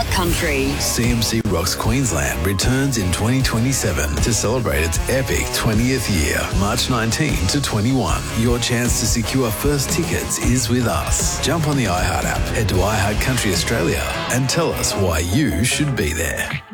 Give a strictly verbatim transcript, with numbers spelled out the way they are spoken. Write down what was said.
iHeart Country. C M C Rocks Queensland returns in twenty twenty-seven to celebrate its epic twentieth year, March nineteenth to twenty-first. Your chance to secure first tickets is with us. Jump on the iHeart app, head to iHeart Country Australia and tell us why you should be there.